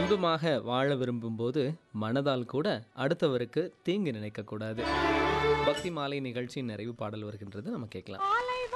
இன்பமாக வாழ விரும்பும்போது மனதால் கூட அடுத்தவருக்கு தீங்கு நினைக்கக்கூடாது. பக்தி மாலை நிகழ்ச்சி நிறைவு பாடல் வருகின்றது, நம்ம கேட்கலாம்.